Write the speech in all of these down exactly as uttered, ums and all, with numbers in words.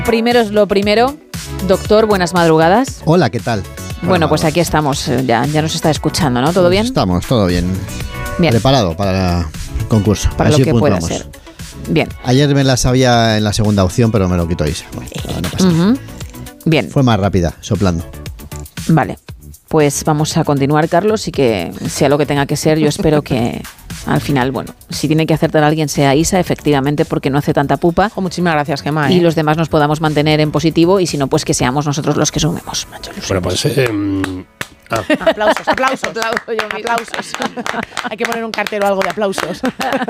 Primero es lo primero. Doctor, buenas madrugadas. Hola, ¿qué tal? Bueno, pues aquí estamos, ya, ya nos está escuchando, ¿no? ¿Todo bien? Estamos, todo bien. Bien. Preparado para el concurso. Para Así lo que pueda puntuamos. ser. Bien. Ayer me la sabía en la segunda opción, pero me lo quitó Isa. Bueno, no pasa nada. Uh-huh. Bien. Fue más rápida, soplando. Vale. Pues vamos a continuar, Carlos, y que sea lo que tenga que ser. Yo espero que al final, bueno, si tiene que acertar a alguien sea Isa, efectivamente, porque no hace tanta pupa. Oh, muchísimas gracias, Gemma. ¿eh? Y los demás nos podamos mantener en positivo, y si no, pues que seamos nosotros los que sumemos. Bueno, pues... Eh, ah. Aplausos, aplausos, aplausos. Hay que poner un cartel o algo de aplausos.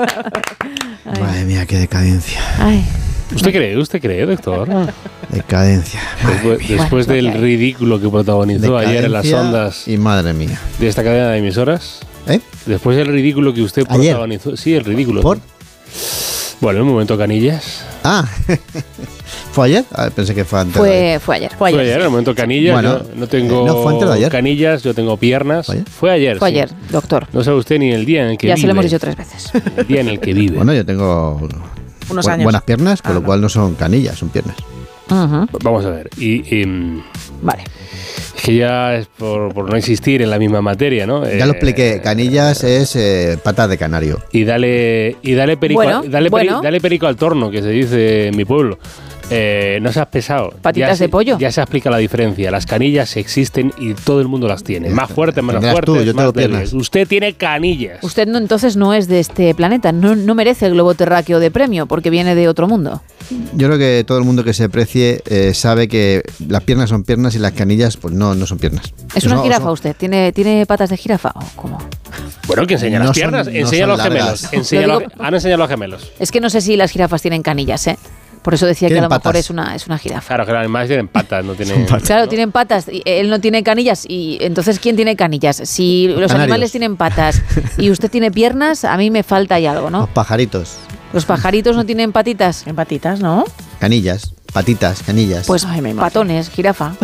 Madre mía, qué decadencia. Ay. ¿Usted cree? ¿Usted cree, doctor? Decadencia. Después, después Bueno, del okay. ridículo que protagonizó ayer en las Decadencia ondas Y madre mía. de esta cadena de emisoras. ¿Eh? Después del ridículo que usted Ayer. protagonizó. Sí, el ridículo. ¿Por? Bueno, el momento Canillas. Ah, ¿fue ayer? Ah, pensé que fue antes. de ayer. Fue, fue ayer. Fue ayer. Fue ayer, el momento Canillas. Bueno, yo no tengo eh, no, fue antes de ayer. canillas, yo tengo piernas. ¿Fue ayer? Fue ayer. Fue sí. ayer, doctor. No sabe usted ni el día en el que Ya vive. se lo hemos dicho tres veces. El día en el que vive. Bueno, yo tengo Unos bu- años. buenas piernas, con Ah, lo no. cual no son canillas, son piernas. Uh-huh. Vamos a ver. Y, y, mm, Vale. es que ya es por, por no existir en la misma materia, ¿no? Ya lo expliqué, canillas es eh, patas de canario. Y dale, y dale perico, Bueno, al- dale, peri- bueno. dale perico al torno, que se dice en mi pueblo. Eh, no seas pesado. Patitas Ya se- de pollo. Ya se explica la diferencia. Las canillas existen y todo el mundo las tiene. Ya Más está. fuertes, menos Tendrás tú, fuertes, yo más tengo débiles. piernas. Usted tiene canillas. Usted no, entonces no es de este planeta, no, no merece el globo terráqueo de premio porque viene de otro mundo. Yo creo que todo el mundo que se precie eh, sabe que las piernas son piernas y las canillas pues no, no son piernas. ¿Es Son- una jirafa son- usted? ¿Tiene, ¿Tiene patas de jirafa o cómo? Bueno, que enseña No las son- piernas. no enseña son los gemelos. largas. Enseña Lo los- digo- han enseñado los gemelos. Es que no sé si las jirafas tienen canillas, ¿eh? Por eso decía que a Tienen lo mejor patas. es una, es una jirafa. Claro, que los animales tienen patas, no tienen. patas. Claro, tienen patas, y él no tiene canillas, y entonces ¿quién tiene canillas? Si los Canarios. animales tienen patas y usted tiene piernas, a mí me falta ahí algo, Los ¿no? pajaritos, Los pajaritos no tienen patitas, En patitas, ¿no? canillas, patitas, canillas. pues Ay, me imagino. patones, jirafa.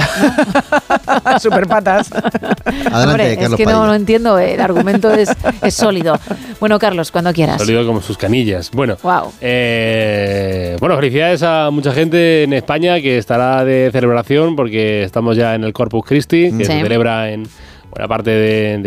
Super patas. Adelante, Hombre, es Carlos que no, Padilla. no entiendo, el argumento es, es sólido. Bueno, Carlos, cuando quieras. Sólido como sus canillas. Bueno, Wow. eh, bueno, felicidades a mucha gente en España que estará de celebración porque estamos ya en el Corpus Christi, que Sí. se celebra en buena parte de,